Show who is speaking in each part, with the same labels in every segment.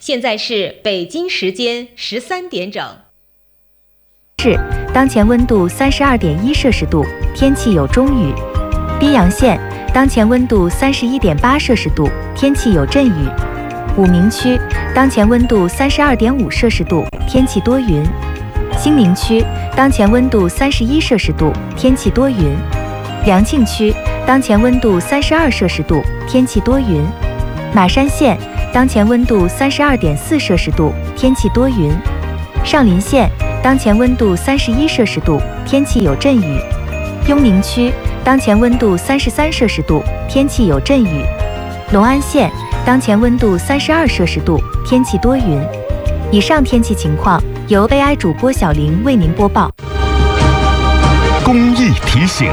Speaker 1: 现在是北京时间13点整。
Speaker 2: 是，当前温度32.1摄氏度，天气有中雨。宾阳县，当前温度31.8摄氏度，天气有阵雨。武鸣区，当前温度32.5摄氏度，天气多云。兴宁区，当前温度31摄氏度，天气多云。良庆区，当前温度32摄氏度，天气多云。马山县，当前温度32.4摄氏度，天气多云。上林县，当前温度31摄氏度，天气有阵雨。雍宁区，当前温度33摄氏度，天气有阵雨。隆安县，当前温度32摄氏度，天气多云。以上天气情况由 AI 主播小林为您播报。
Speaker 3: 公益提醒。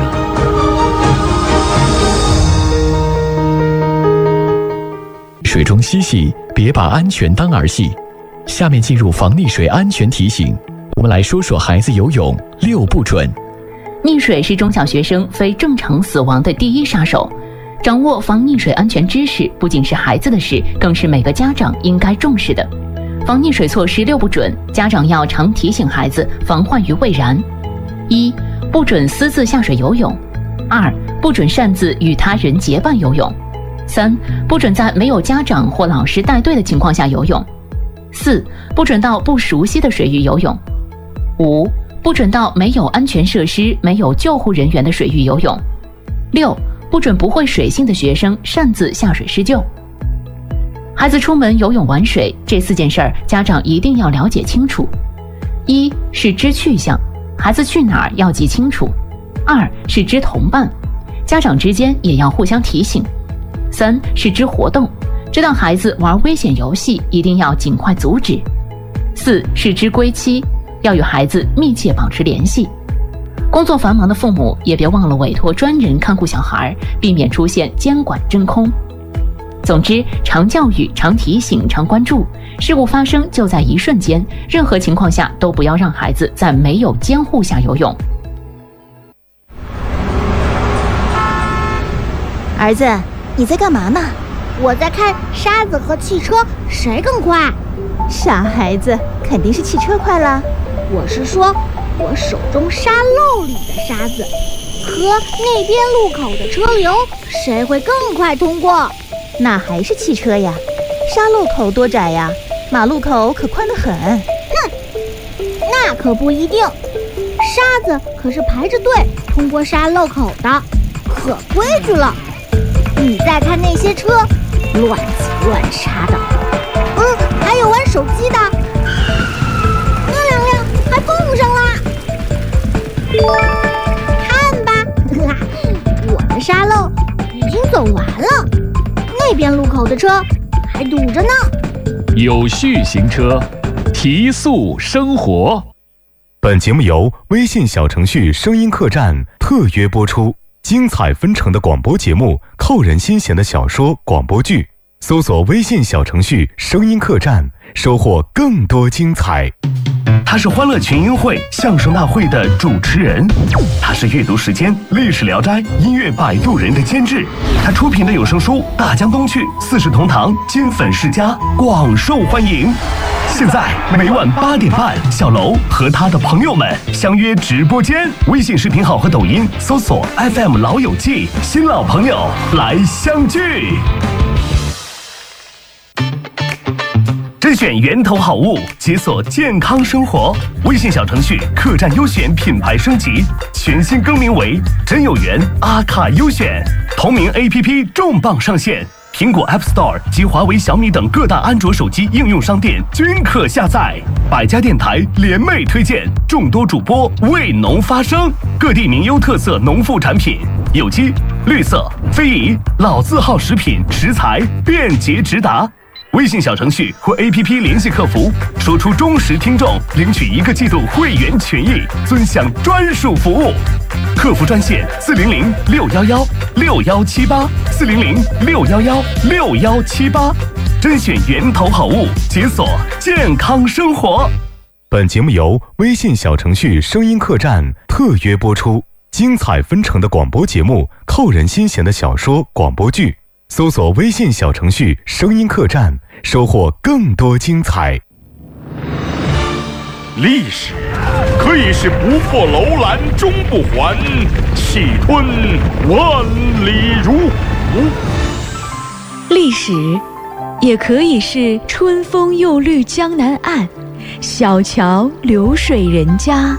Speaker 3: 水中嬉戏，别把安全当儿戏。下面进入防溺水安全提醒，我们来说说孩子游泳6不准。
Speaker 4: 溺水是中小学生非正常死亡的第一杀手，掌握防溺水安全知识不仅是孩子的事，更是每个家长应该重视的。防溺水措施6不准，家长要常提醒孩子防患于未然。1. 不准私自下水游泳。2. 不准擅自与他人结伴游泳。3. 不准在没有家长或老师带队的情况下游泳。4. 不准到不熟悉的水域游泳。5. 不准到没有安全设施、没有救护人员的水域游泳。6. 不准不会水性的学生擅自下水施救。孩子出门游泳玩水，这4件事儿，家长一定要了解清楚。1是知去向，孩子去哪儿要记清楚。2是知同伴，家长之间也要互相提醒。3是知活动，知道孩子玩危险游戏，一定要尽快阻止。4是知归期，要与孩子密切保持联系。工作繁忙的父母也别忘了委托专人看护小孩，避免出现监管真空。总之，常教育、常提醒、常关注，事故发生就在一瞬间，任何情况下都不要让孩子在没有监护下游泳。
Speaker 5: 儿子，你在干嘛呢？
Speaker 6: 我在看沙子和汽车谁更快。
Speaker 5: 傻孩子，肯定是汽车快了。
Speaker 6: 我是说，我手中沙漏里的沙子和那边路口的车流，谁会更快通过？
Speaker 5: 那还是汽车呀，沙漏口多窄呀，马路口可宽得很。
Speaker 6: 那可不一定，沙子可是排着队通过沙漏口的，可规矩了。你再看那些车，乱挤乱插的，还有玩手机的，那2辆还碰上啦。看吧，我的沙漏已经走完了，那边路口的车还堵着呢。
Speaker 3: 有序行车，提速生活。
Speaker 7: 本节目由微信小程序声音客栈特约播出。精彩纷呈的广播节目，扣人心弦的小说、广播剧，搜索微信小程序声音客栈，收获更多精彩。
Speaker 8: 他是欢乐群英会相声大会的主持人，他是阅读时间历史聊斋音乐摆渡人的监制，他出品的有声书《大江东去》四世同堂金粉世家广受欢迎。现在每晚8点半，小楼和他的朋友们相约直播间，微信视频号和抖音搜索 FM 老友记，新老朋友来相聚。甄选源头好物，解锁健康生活。微信小程序客栈优选品牌升级，全新更名为真有缘阿卡优选，同名 APP 重磅上线。苹果 App Store 及华为、小米等各大安卓手机应用商店均可下载。百家电台联袂推荐，众多主播为农发声，各地名优特色农副产品，有机、绿色、非遗、老字号食品食材便捷直达。微信小程序或 APP 联系客服，说出忠实听众，领取1个季度会员权益，尊享专属服务。客服专线400-611-6178，400-611-6178，甄选源头好物，解锁健康生活。
Speaker 7: 本节目由微信小程序声音客栈特约播出。精彩纷呈的广播节目，扣人心弦的小说、广播剧，搜索微信小程序声音客栈， 收获更多精彩。
Speaker 9: 历史可以是不破楼兰终不还，气吞万里如虎；
Speaker 10: 历史也可以是春风又绿江南岸，小桥流水人家；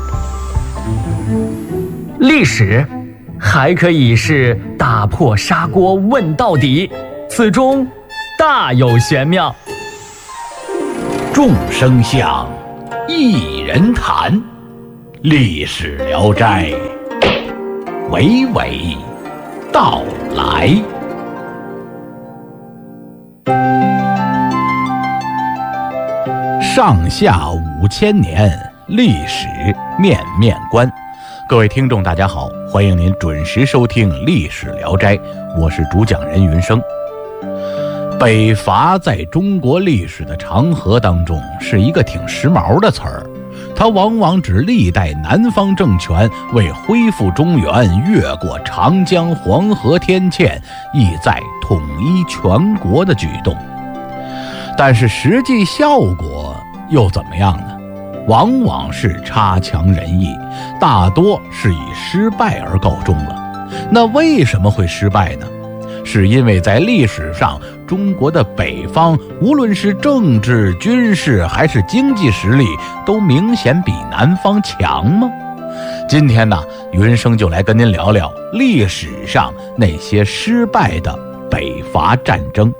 Speaker 11: 历史还可以是打破砂锅问到底，此中大有玄妙。
Speaker 12: 众生相，一人谈，历史聊斋，娓娓道来。上下5000年，历史面面观。各位听众大家好，欢迎您准时收听历史聊斋，我是主讲人云生。北伐在中国历史的长河当中是一个挺时髦的词儿，它往往指历代南方政权为恢复中原，越过长江、黄河天堑，意在统一全国的举动。但是实际效果又怎么样呢？往往是差强人意，大多是以失败而告终了。那为什么会失败呢？是因为在历史上，中国的北方无论是政治、军事还是经济实力都明显比南方强吗？今天呢，云生就来跟您聊聊历史上那些失败的北伐战争。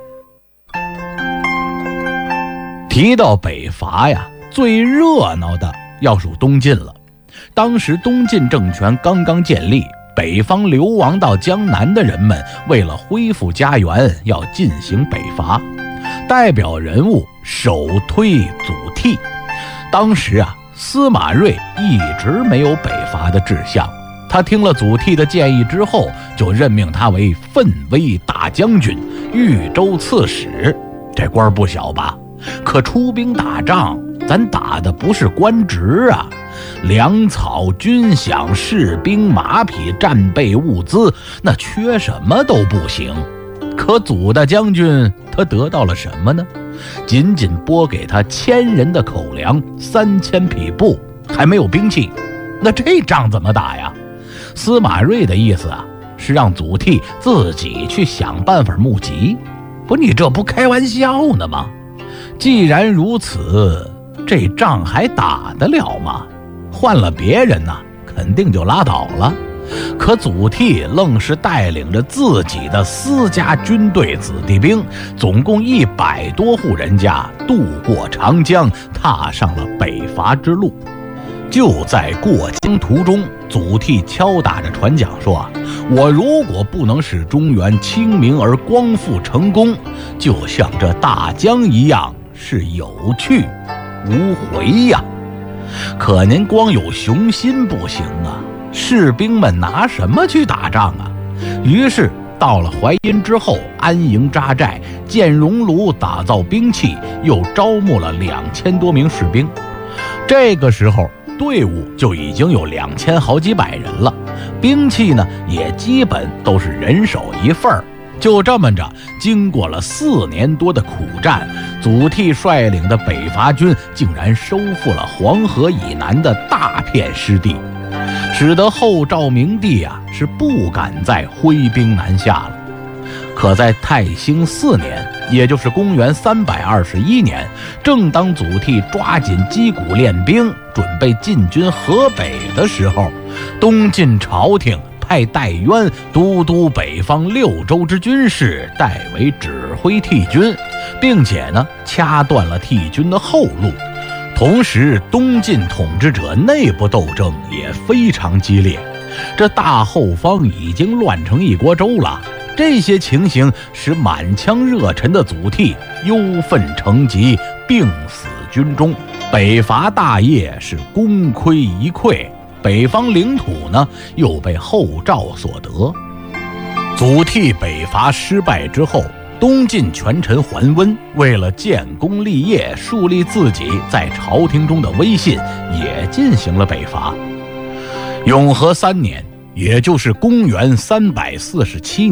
Speaker 12: 提到北伐呀，最热闹的要数东晋了。当时东晋政权刚刚建立，北方流亡到江南的人们为了恢复家园，要进行北伐。代表人物首推祖逖。当时啊，司马睿一直没有北伐的志向。他听了祖逖的建议之后，就任命他为奋威大将军、豫州刺史。这官不小吧？可出兵打仗，咱打的不是官职啊，粮草、军饷、士兵、马匹、战备物资，那缺什么都不行。可祖大将军他得到了什么呢？仅仅拨给他1000人的口粮，3000匹布，还没有兵器。那这仗怎么打呀？司马睿的意思啊，是让祖逖自己去想办法募集。不，你这不开玩笑呢吗？既然如此，这仗还打得了吗？换了别人呢，肯定就拉倒了。可祖逖愣是带领着自己的私家军队子弟兵，总共100多户人家渡过长江，踏上了北伐之路。就在过江途中，祖逖敲打着船桨说：我如果不能使中原清明而光复成功，就像这大江一样，是有去无回呀。可您光有雄心不行啊，士兵们拿什么去打仗啊？于是到了淮阴之后，安营扎寨，建熔炉，打造兵器，又招募了2000多名士兵。这个时候队伍就已经有2000好几百人了，兵器呢也基本都是人手一份儿。就这么着，经过了4年多的苦战，祖逖率领的北伐军竟然收复了黄河以南的大片失地，使得后赵明帝啊是不敢再挥兵南下了。可在太兴4年，也就是公元321年，正当祖逖抓紧击鼓练兵，准备进军河北的时候，东晋朝廷派戴渊都督北方6州之军事，代为指挥替军，并且呢掐断了替军的后路。同时，东晋统治者内部斗争也非常激烈，这大后方已经乱成一锅粥了。这些情形使满腔热忱的祖逖忧愤成疾，病死军中。北伐大业是功亏一篑，北方领土呢又被后赵所得。祖逖北伐失败之后，东晋权臣桓温为了建功立业，树立自己在朝廷中的威信，也进行了北伐。永和3年，也就是公元347年，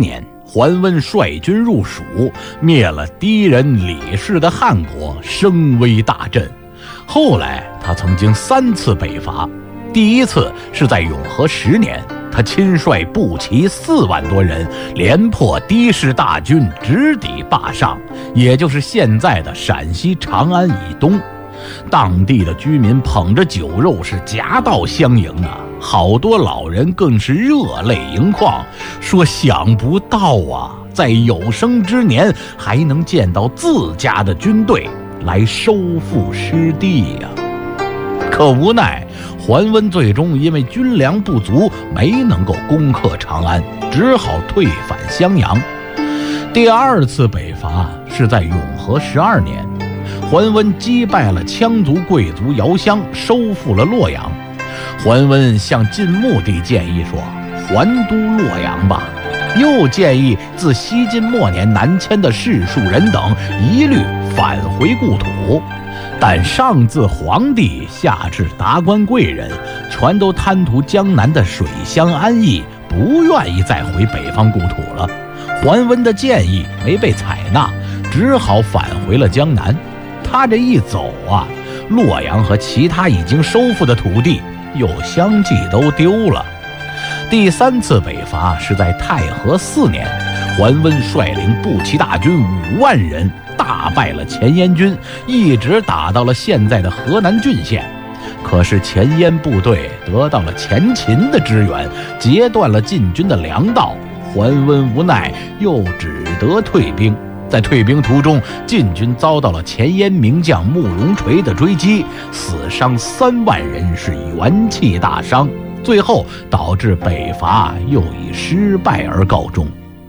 Speaker 12: 桓温率军入蜀，灭了敌人李氏的汉国，声威大振。后来他曾经3次北伐，第一次是在永和10年，他亲率步骑4万多人，连破的士大军，直抵坝上，也就是现在的陕西长安以东。当地的居民捧着酒肉是夹道相迎啊，好多老人更是热泪盈眶，说想不到啊，在有生之年还能见到自家的军队来收复失地呀。可无奈桓温最终因为军粮不足，没能够攻克长安，只好退返襄阳。第2次北伐是在永和12年，桓温击败了羌族贵族姚襄，收复了洛阳。桓温向晋穆帝建议说，还都洛阳吧，又建议自西晋末年南迁的士庶人等一律返回故土。但上自皇帝下至达官贵人，全都贪图江南的水乡安逸，不愿意再回北方故土了。桓温的建议没被采纳，只好返回了江南。他这一走啊，洛阳和其他已经收复的土地又相继都丢了。第3次北伐是在太和4年，桓温率领步骑大军5万人，大败了前燕军，一直打到了现在的河南郡县。可是前燕部队得到了前秦的支援，截断了晋军的粮道，桓温无奈又只得退兵。在退兵途中，晋军遭到了前燕名将慕容垂的追击，死伤3万人，是元气大伤，最后导致北伐又以失败而告终。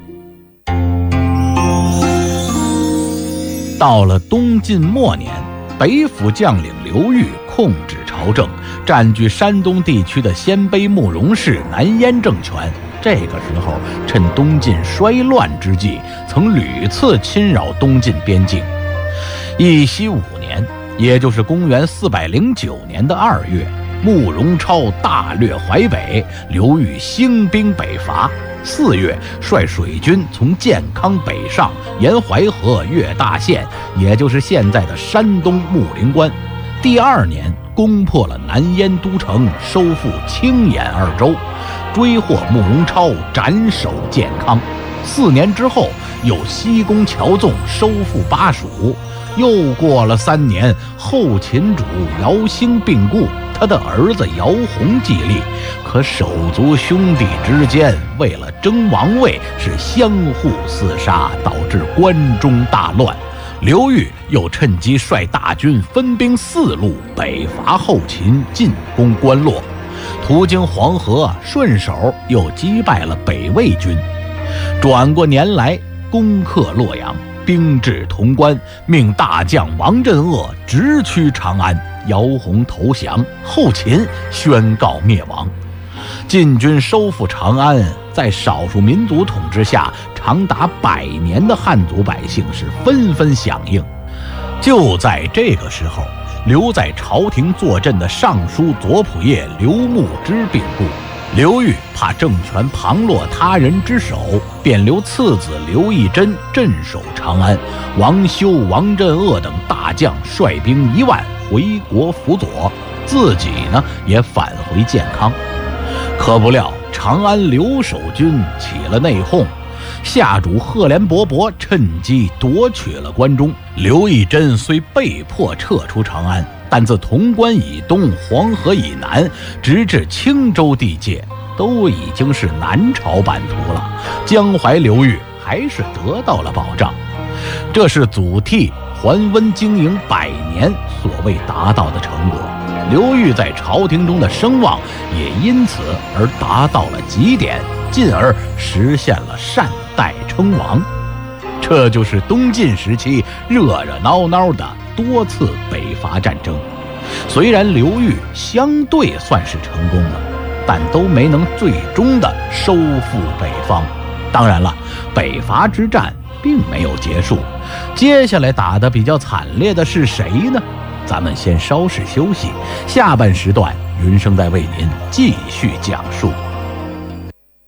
Speaker 12: 到了东晋末年，北府将领刘裕控制朝政，占据山东地区的鲜卑慕容氏南燕政权。这个时候趁东晋衰乱之际，曾屡次侵扰东晋边境。义熙5年，也就是公元409年的2月，慕容超大掠淮北，刘裕兴兵北伐。4月，率水军从建康北上，沿淮河越大县，也就是现在的山东木陵关。第2年，攻破了南燕都城，收复青眼2州，追获慕容超，斩首建康。4年之后，又西攻谯纵，收复巴蜀。又过了3年，后秦主姚兴病故，他的儿子姚泓继立，可手足兄弟之间为了争王位是相互厮杀，导致关中大乱。刘裕又趁机率大军分兵4路北伐后秦，进攻关洛。途经黄河，顺手又击败了北魏军。转过年来，攻克洛阳，兵至潼关，命大将王镇恶直趋长安，姚泓投降，后秦宣告灭亡。晋军收复长安，在少数民族统治下，长达100年的汉族百姓是纷纷响应。就在这个时候，留在朝廷坐镇的尚书左仆射刘牧之病故，刘裕怕政权旁落他人之手，便留次子刘义珍镇守长安，王修、王镇恶等大将率兵1万回国辅佐，自己呢也返回建康。可不料长安留守军起了内讧，下主赫连勃勃趁机夺取了关中。刘义珍虽被迫撤出长安，但自潼关以东、黄河以南，直至青州地界，都已经是南朝版图了。江淮流域还是得到了保障，这是祖逖、桓温经营100年所未达到的成果。刘裕在朝廷中的声望也因此而达到了极点，进而实现了善代称王。这就是东晋时期热热闹闹的多次北伐战争。虽然刘裕相对算是成功了，但都没能最终的收复北方。当然了，北伐之战并没有结束，接下来打得比较惨烈的是谁呢？咱们先稍事休息，下半时段云生在为您继续讲述。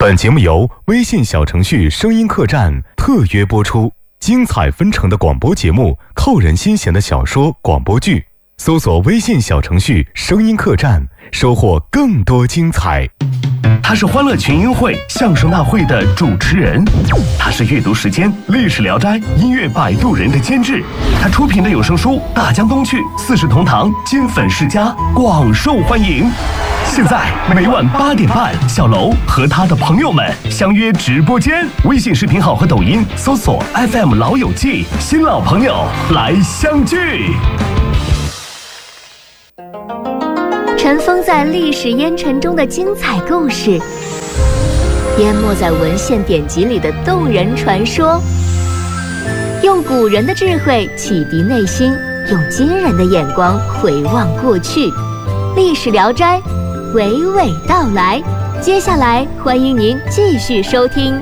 Speaker 7: 本节目由微信小程序声音客栈特约播出，精彩纷呈的广播节目，扣人心弦的小说广播剧，搜索微信小程序声音客栈，收获更多精彩。
Speaker 8: 他是欢乐群英会相声大会的主持人，他是阅读时间历史聊斋音乐摆渡人的监制，他出品的有声书《大江东去》《四世同堂》金粉世家广受欢迎。现在每晚8点半，小楼和他的朋友们相约直播间，微信视频号和抖音搜索 FM 老友记，新老朋友来相聚。
Speaker 13: 尘封在历史烟尘中的精彩故事，淹没在文献典籍里的动人传说，用古人的智慧启迪内心，用惊人的眼光回望过去。历史聊斋娓娓道来，接下来欢迎您继续收听。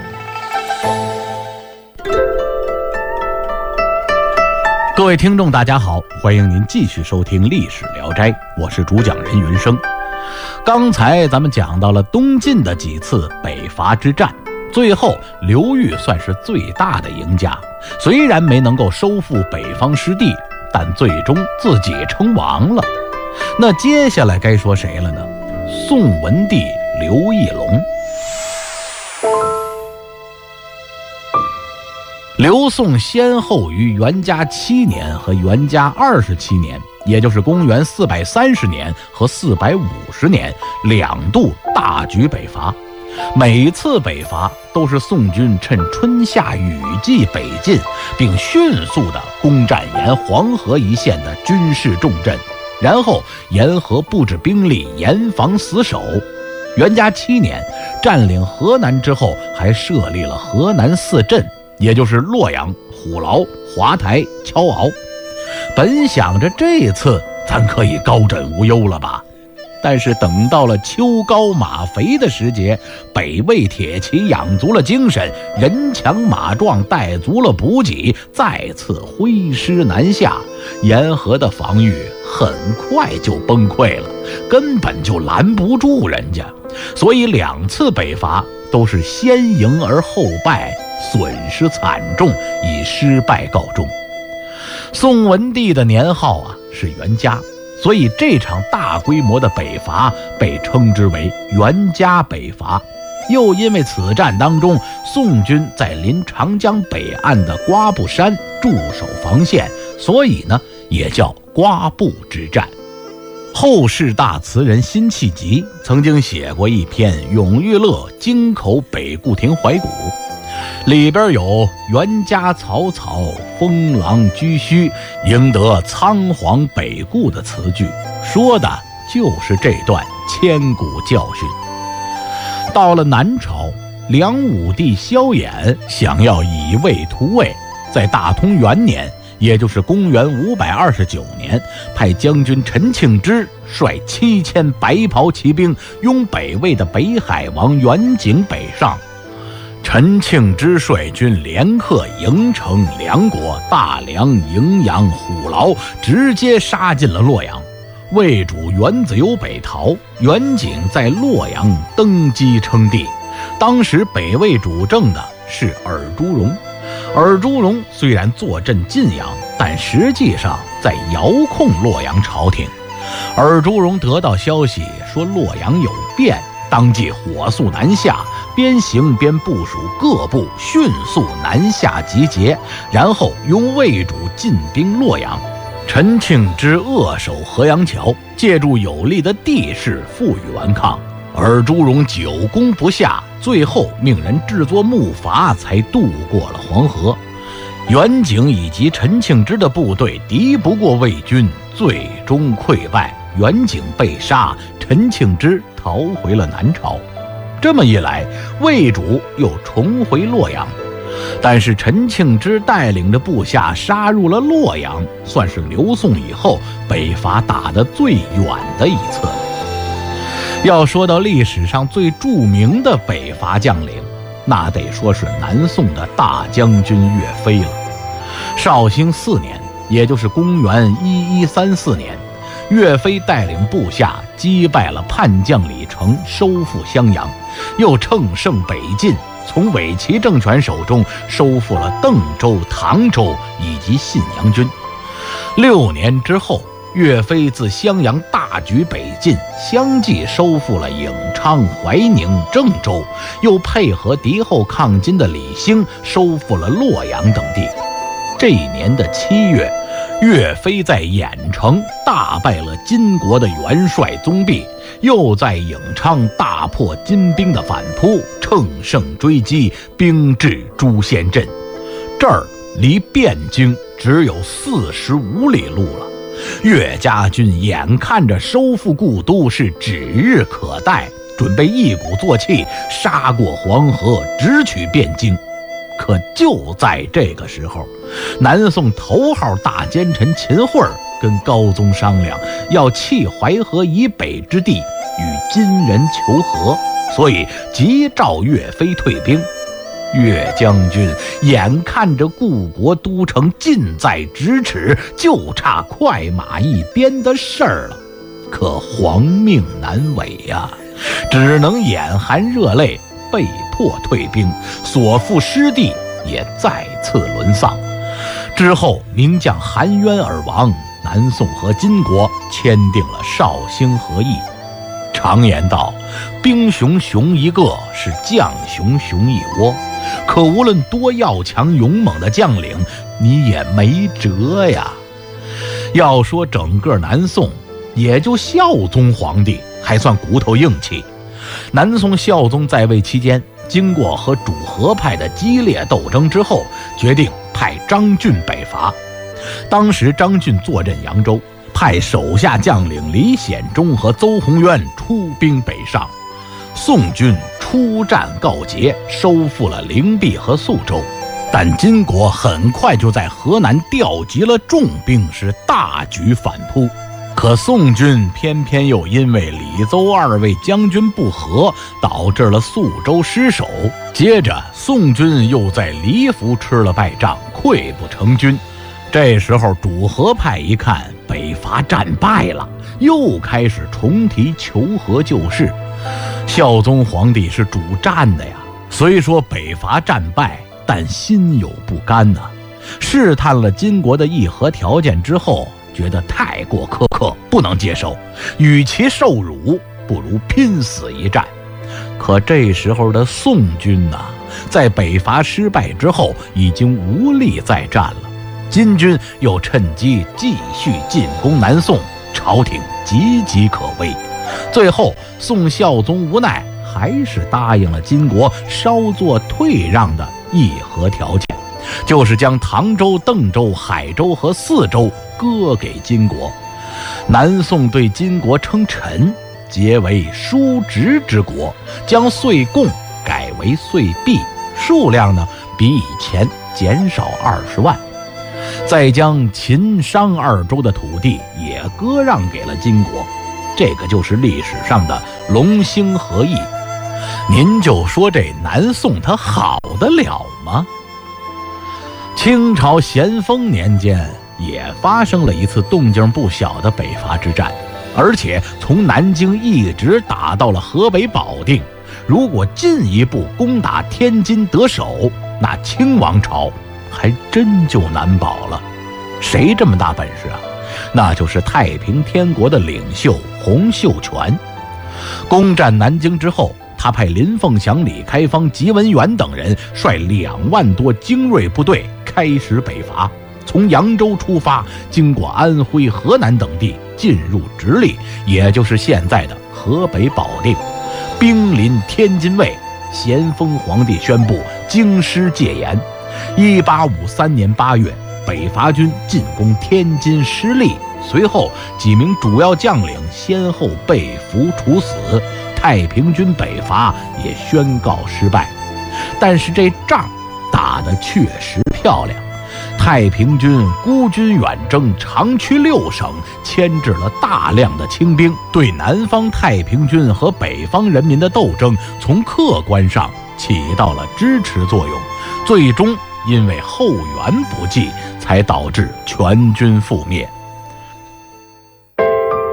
Speaker 12: 各位听众大家好，欢迎您继续收听历史聊斋，我是主讲人云生。刚才咱们讲到了东晋的几次北伐之战，最后刘裕算是最大的赢家，虽然没能够收复北方失地，但最终自己称王了。那接下来该说谁了呢？宋文帝刘义隆。刘宋先后于元嘉7年和元嘉27年，也就是公元430年和450年2度大举北伐。每次北伐都是宋军趁春夏雨季北进，并迅速地攻占沿黄河一线的军事重镇，然后沿河布置兵力严防死守。元嘉7年占领河南之后，还设立了河南4镇，也就是洛阳、虎牢、华台、乔敖。本想着这次咱可以高枕无忧了吧，但是等到了秋高马肥的时节，北魏铁骑养足了精神，人强马壮，带足了补给，再次挥师南下，沿河的防御很快就崩溃了，根本就拦不住人家。所以2次北伐都是先赢而后败，损失惨重，以失败告终。宋文帝的年号是元嘉，所以这场大规模的北伐被称之为元嘉北伐。又因为此战当中，宋军在临长江北岸的瓜布山驻守防线，所以呢也叫瓜布之战。后世大词人辛弃疾曾经写过一篇《永乐乐京口北固亭怀古》，里边有元嘉草草，封狼居胥，赢得仓皇北顾的词句，说的就是这段千古教训。到了南朝，梁武帝萧衍想要以魏图魏，在大通元年，也就是公元529年，派将军陈庆之率7000白袍骑兵拥北魏的北海王元景北上。陈庆之率军连克营城、梁国、大梁、荥阳、虎牢，直接杀进了洛阳。魏主元子由北逃，元景在洛阳登基称帝。当时北魏主政的是尔朱荣。尔朱荣虽然坐镇晋阳，但实际上在遥控洛阳朝廷。尔朱荣得到消息说洛阳有变，当即火速南下，边行边部署各部迅速南下集结，然后拥魏主进兵洛阳。陈庆之扼守河阳桥，借助有利的地势负隅顽抗。尔朱荣久攻不下，最后命人制作木筏才渡过了黄河。元景以及陈庆之的部队敌不过魏军，最终溃败，元景被杀，陈庆之逃回了南朝。这么一来，魏主又重回洛阳。但是陈庆之带领着部下杀入了洛阳，算是刘宋以后北伐打得最远的一次了。要说到历史上最著名的北伐将领，那得说是南宋的大将军岳飞了。绍兴4年，也就是公元1134年， 岳飞带领部下击败了叛将李成，收复襄阳，又乘胜北进，从伪齐政权手中收复了邓州、唐州以及信阳军。6年之后，岳飞自襄阳大举北进，相继收复了颍昌、怀宁、郑州，又配合敌后抗金的李兴收复了洛阳等地。这一年的7月，岳飞在郾城大败了金国的元帅宗弼，又在颍昌大破金兵的反扑，乘胜追击，兵至朱仙镇。这儿离汴京只有45里路了。岳家军眼看着收复故都是指日可待，准备一鼓作气杀过黄河，直取汴京。可就在这个时候，南宋头号大奸臣秦桧跟高宗商量，要弃淮河以北之地与金人求和，所以急召岳飞退兵。岳将军眼看着故国都城近在咫尺，就差快马一鞭的事儿了，可皇命难违呀，只能眼含热泪被迫退兵，所赴失地也再次沦丧。之后名将韩渊而亡，南宋和金国签订了绍兴和议。常言道，兵熊熊一个，是将熊熊一窝。可无论多要强勇猛的将领，你也没辙呀。要说整个南宋，也就孝宗皇帝还算骨头硬气。南宋孝宗在位期间，经过和主和派的激烈斗争之后，决定派张俊北伐。当时张俊坐镇扬州，派手下将领李显忠和邹宏渊出兵北上。宋军出战告捷，收复了灵璧和宿州，但金国很快就在河南调集了重兵，是大举反扑。可宋军偏偏又因为李邹2位将军不和，导致了宿州失守。接着宋军又在黎府吃了败仗，溃不成军。这时候主和派一看北伐战败了，又开始重提求和旧事。孝宗皇帝是主战的呀，虽说北伐战败，但心有不甘呐。试探了金国的议和条件之后，觉得太过苛刻，不能接受，与其受辱，不如拼死一战。可这时候的宋军呐，在北伐失败之后，已经无力再战了。金军又趁机继续进攻南宋，朝廷岌岌可危。最后宋孝宗无奈，还是答应了金国稍作退让的议和条件，就是将唐州、邓州、海州和泗州割给金国。南宋对金国称臣，结为叔侄之国，将岁贡改为岁币，数量呢比以前减少20万，再将秦、商2州的土地也割让给了金国。这个就是历史上的隆兴和议。您就说这南宋它好得了吗？清朝咸丰年间也发生了一次动静不小的北伐之战，而且从南京一直打到了河北保定。如果进一步攻打天津得手，那清王朝还真就难保了。谁这么大本事啊？那就是太平天国的领袖洪秀全。攻占南京之后，他派林凤祥、李开芳、吉文元等人率2万多精锐部队开始北伐，从扬州出发，经过安徽、河南等地，进入直隶，也就是现在的河北保定，兵临天津卫。咸丰皇帝宣布京师戒严。1853年8月，北伐军进攻天津失利，随后几名主要将领先后被俘处死，太平军北伐也宣告失败。但是这仗打得确实漂亮，太平军孤军远征长驱6省，牵制了大量的清兵，对南方太平军和北方人民的斗争从客观上起到了支持作用，最终因为后援不济，才导致全军覆灭。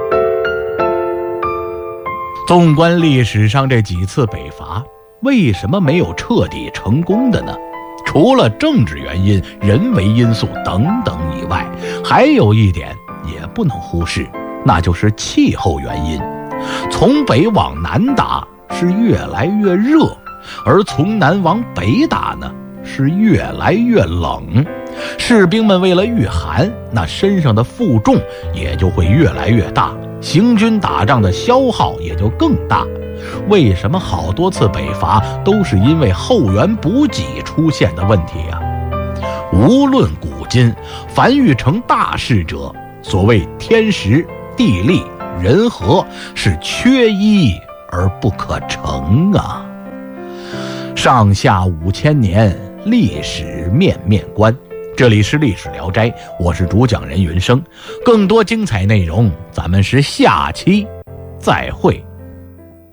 Speaker 12: 纵观历史上这几次北伐，为什么没有彻底成功的呢？除了政治原因、人为因素等等以外，还有一点也不能忽视，那就是气候原因。从北往南打是越来越热，而从南往北打呢是越来越冷。士兵们为了御寒，那身上的负重也就会越来越大，行军打仗的消耗也就更大。为什么好多次北伐都是因为后援补给出现的问题啊？无论古今，凡欲成大事者，所谓天时地利人和，是缺一而不可成啊。上下5000年，历史面面观。这里是历史聊斋，我是主讲人云生。更多精彩内容，咱们是下期再会。